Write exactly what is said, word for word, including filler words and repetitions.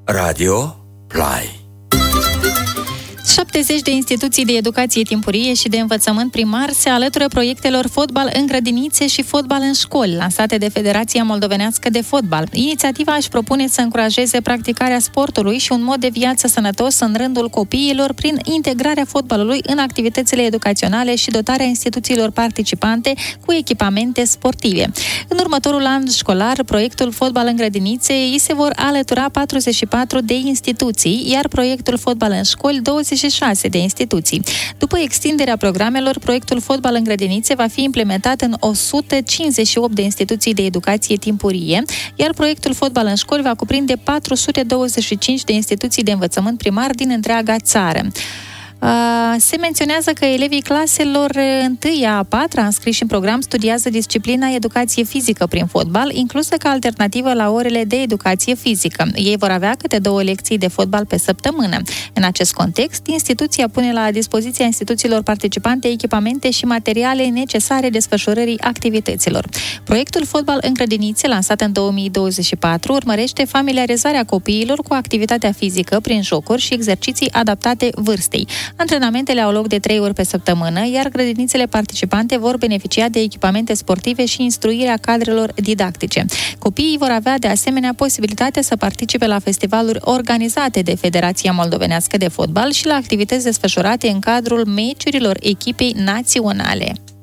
Radio Play. șaptezeci de instituții de educație timpurie și de învățământ primar se alătură proiectelor Fotbal în grădinițe și Fotbal în școli, lansate de Federația Moldovenească de Fotbal. Inițiativa își propune să încurajeze practicarea sportului și un mod de viață sănătos în rândul copiilor prin integrarea fotbalului în activitățile educaționale și dotarea instituțiilor participante cu echipamente sportive. În următorul an școlar, proiectul Fotbal în grădinițe îi se vor alătura patruzeci și patru de instituții, iar proiectul Fotbal în școli douăzeci și șase de instituții. După extinderea programelor, proiectul Fotbal în grădinițe va fi implementat în o sută cincizeci și opt de instituții de educație timpurie, iar proiectul Fotbal în școli va cuprinde patru sute douăzeci și cinci de instituții de învățământ primar din întreaga țară. Se menționează că elevii claselor întâia a patra înscriși în program studiază disciplina educație fizică prin fotbal, inclusă ca alternativă la orele de educație fizică. Ei vor avea câte două lecții de fotbal pe săptămână. În acest context, instituția pune la dispoziția instituțiilor participante echipamente și materiale necesare desfășurării activităților. Proiectul Fotbal în grădinițe, lansat în două mii douăzeci și patru, urmărește familiarizarea copiilor cu activitatea fizică prin jocuri și exerciții adaptate vârstei. Antrenamentele au loc de trei ori pe săptămână, iar grădinițele participante vor beneficia de echipamente sportive și instruirea cadrelor didactice. Copiii vor avea de asemenea posibilitatea să participe la festivaluri organizate de Federația Moldovenească de Fotbal și la activități desfășurate în cadrul meciurilor echipei naționale.